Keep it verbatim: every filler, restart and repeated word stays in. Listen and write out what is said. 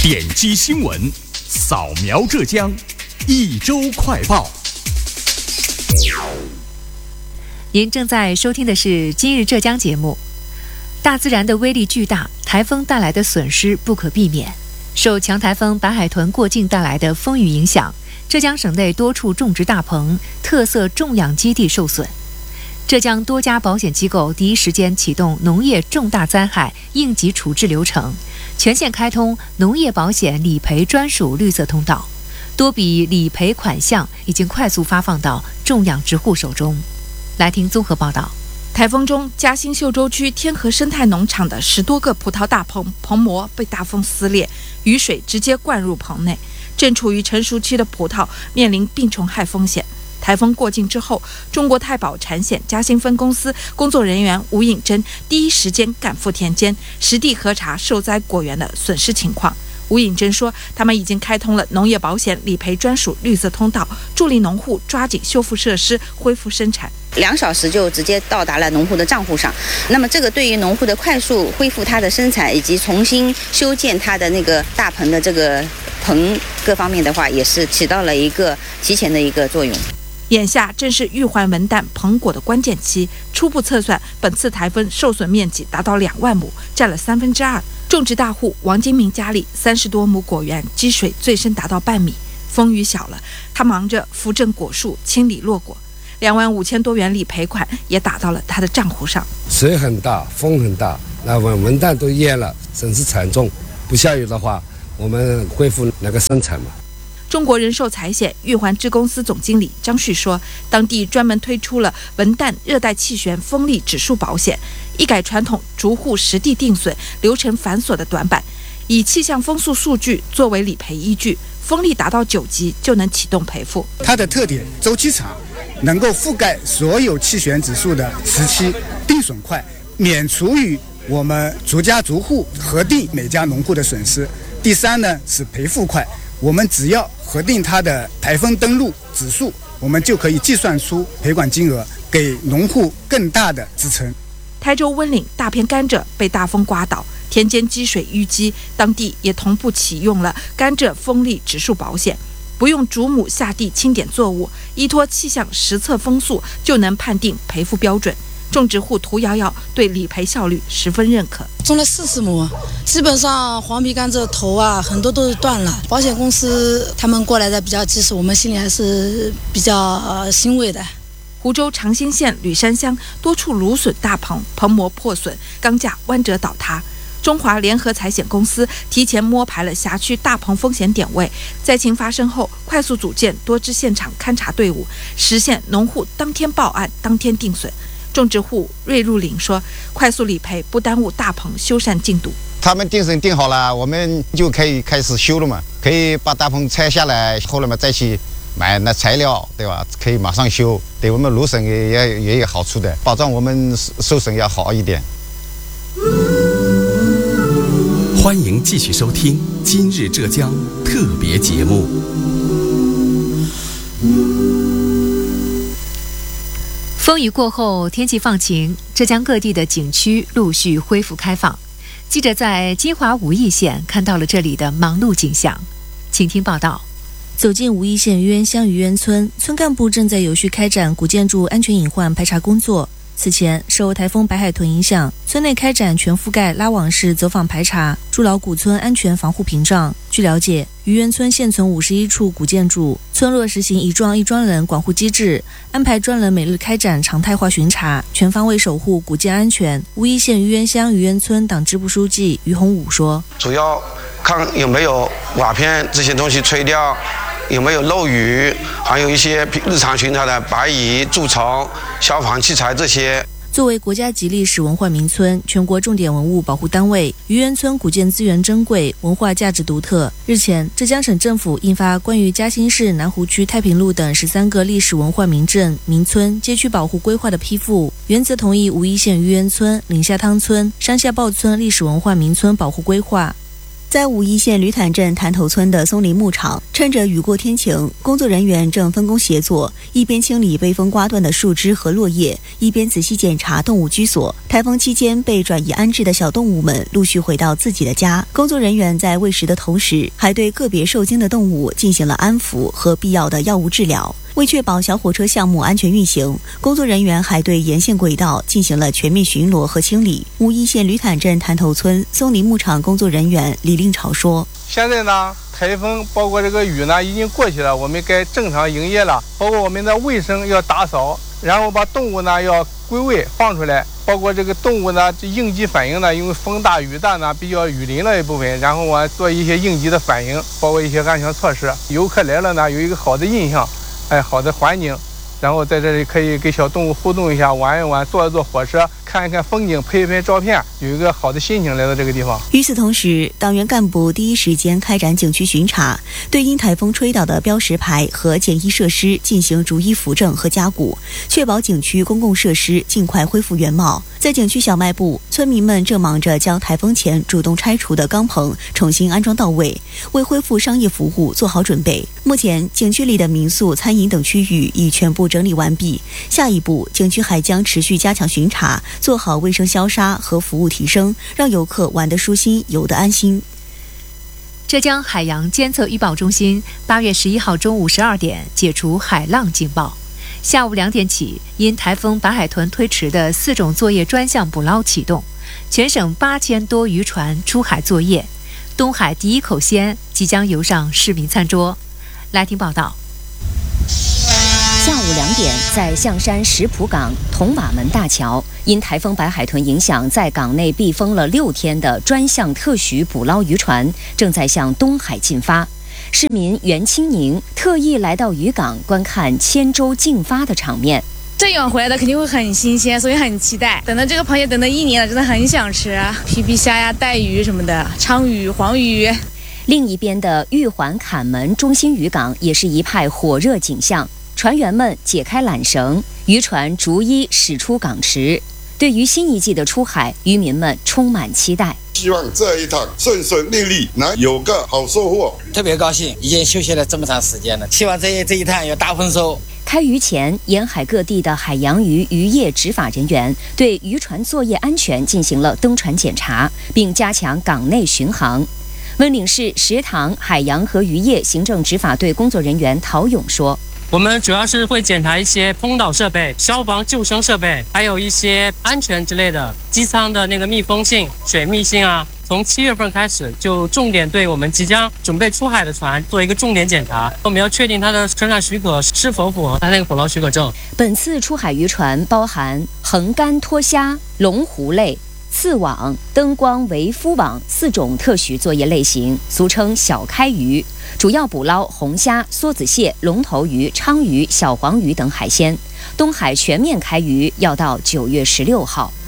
点击新闻，扫描浙江，一周快报。 您正在收听的是今日浙江节目。大自然的威力巨大，台风带来的损失不可避免。受强台风白海豚过境带来的风雨影响，浙江省内多处种植大棚、特色种养基地受损。浙江多家保险机构第一时间启动农业重大灾害应急处置流程，全线开通农业保险理赔专属绿色通道，多笔理赔款项已经快速发放到种养殖户手中。来听综合报道。 台风中，嘉兴秀洲区天河生态农场的十多个葡萄大棚棚膜被大风撕裂，雨水直接灌入棚内，正处于成熟期的葡萄面临病虫害风险。台风过境之后，中国太保产险嘉兴分公司工作人员吴颖珍第一时间赶赴田间，实地核查受灾果园的损失情况。吴颖珍说，他们已经开通了农业保险理赔专属绿色通道，助力农户抓紧修复设施，恢复生产。 两小时就直接到达了农户的账户上。那么这个对于农户的快速恢复他的生产，以及重新修建他的那个大棚的这个棚各方面的话，也是起到了一个提前的一个作用。 眼下正是玉环文旦棚果的关键期，初步测算，本次台风受损面积达到两万亩，占了三分之二。种植大户王金明家里三十多亩果园积水最深达到半米，风雨小了，他忙着扶正果树，清理落果。两万五千多元理赔款也打到了他的账户上。 水很大，风很大，那文文旦都淹了，损失惨重。不下雨的话，我们恢复那个生产嘛。 中国人寿财险玉环支公司总经理张旭说，当地专门推出了文旦热带气旋风力指数保险，一改传统逐户实地定损、流程繁琐的短板，以气象风速数据作为理赔依据，风力达到九级就能启动赔付。 它的特点周期长，能够覆盖所有气旋指数的时期，定损快，免除于我们逐家逐户核定每家农户的损失。第三呢是赔付快，我们只要核定它的台风登陆指数，我们就可以计算出赔款金额，给农户更大的支撑。 台州温岭大片甘蔗被大风刮倒，田间积水淤积，当地也同步启用了甘蔗风力指数保险，不用主母下地清点作物，依托气象实测风速就能判定赔付标准。种植户涂瑶瑶对理赔效率十分认可。 种了四十亩，基本上黄皮甘蔗头啊很多都是断了，保险公司他们过来的比较及时，我们心里还是比较、呃、欣慰的。 湖州长兴县吕山乡多处芦笋大棚棚膜破损，钢架弯折倒塌。中华联合财险公司提前摸排了辖区大棚风险点位，灾情发生后快速组建多支现场勘查队伍，实现农户当天报案当天定损。种植户瑞入林说，快速理赔不耽误大棚修缮进度。 他们定损定好了，我们就可以开始修了嘛，可以把大棚拆下来，后来嘛再去买那材料，对吧？可以马上修，对我们芦笋也也也有好处的，保障我们收成要好一点。 欢迎继续收听今日浙江特别节目。 风雨过后，天气放晴，浙江各地的景区陆续恢复开放。记者在金华武义县看到了这里的忙碌景象，请听报道。 走进武义县渔源乡渔源村，村干部正在有序开展古建筑安全隐患排查工作。此前，受台风白海豚影响，村内开展全覆盖拉网式走访排查，筑牢古村安全防护屏障。据了解，渔源村现存五十一处古建筑，村落实行一幢一专人管护机制，安排专人每日开展常态化巡查，全方位守护古建安全。武义县渔源乡渔源村党支部书记于洪武说：“ 主要看有没有瓦片这些东西吹掉，有没有漏雨，还有一些日常巡查的白蚁、蛀虫、消防器材这些。” 作为国家级历史文化名村、全国重点文物保护单位，渔源村古建资源珍贵，文化价值独特。日前，浙江省政府印发关于嘉兴市南湖区太平路等十三个历史文化名镇、名村、街区保护规划的批复，原则同意武义县渔源村、岭下汤村、山下坝村历史文化名村保护规划。 在武义县吕坦镇潭头村的松林牧场，趁着雨过天晴，工作人员正分工协作，一边清理被风刮断的树枝和落叶，一边仔细检查动物居所。台风期间被转移安置的小动物们陆续回到自己的家，工作人员在喂食的同时，还对个别受惊的动物进行了安抚和必要的药物治疗。为确保小火车项目安全运行，工作人员还对沿线轨道进行了全面巡逻和清理。武义县吕坦镇潭头村松林牧场工作人员李令朝说：“ 现在呢，台风包括这个雨呢已经过去了，我们该正常营业了。包括我们的卫生要打扫，然后把动物呢要归位放出来。包括这个动物呢，这应急反应呢，因为风大雨大呢，比较雨淋了一部分，然后我做一些应急的反应，包括一些安全措施。游客来了呢，有一个好的印象。”哎，好的环境，然后在这里可以跟小动物互动一下，玩一玩，坐一坐火车，看一看风景，拍一拍照片，有一个好的心情来到这个地方。 与此同时，党员干部第一时间开展景区巡查，对因台风吹倒的标识牌和简易设施进行逐一扶正和加固，确保景区公共设施尽快恢复原貌。在景区小卖部，村民们正忙着将台风前主动拆除的钢棚重新安装到位，为恢复商业服务做好准备。目前，景区里的民宿、餐饮等区域已全部整理完毕。下一步，景区还将持续加强巡查，做好卫生消杀和服务提升，让游客玩得舒心，游得安心。 浙江海洋监测预报中心八月十一号中午十二点解除海浪警报。下午两点起，因台风白海豚推迟的四种作业专项捕捞启动，全省八千多渔船出海作业。东海第一口鲜即将游上市民餐桌。来听报道。 下午两点，在象山石浦港铜瓦门大桥，因台风白海豚影响，在港内闭封了六天的专项特许捕捞渔船正在向东海进发。市民袁清宁特意来到渔港观看千舟竞发的场面。 这一晚回来的肯定会很新鲜，所以很期待。等到这个螃蟹等了一年了，真的很想吃皮皮虾呀、带鱼什么的，鲳鱼、黄鱼。 另一边的玉环坎门中心渔港也是一派火热景象，船员们解开缆绳，渔船逐一驶出港池。对于新一季的出海，渔民们充满期待。 希望这一趟顺顺利利，能有个好收获。 特别高兴，已经休息了这么长时间了，希望这一这一趟有大丰收。 开渔前，沿海各地的海洋渔渔业执法人员对渔船作业安全进行了登船检查，并加强港内巡航。温岭市石塘海洋和渔业行政执法队工作人员陶勇说：“ 我们主要是会检查一些通导设备、消防救生设备，还有一些安全之类的，机舱的那个密封性、水密性啊。从七月份开始，就重点对我们即将准备出海的船做一个重点检查。我们要确定它的生产许可是否符合它那个捕捞许可证。 本次出海渔船包含横竿脱虾、龙湖类、刺网、灯光围夫网四种特许作业类型，俗称小开鱼，主要捕捞红虾、梭子蟹、龙头鱼、鲳鱼、小黄鱼等海鲜。东海全面开渔要到九月十六号。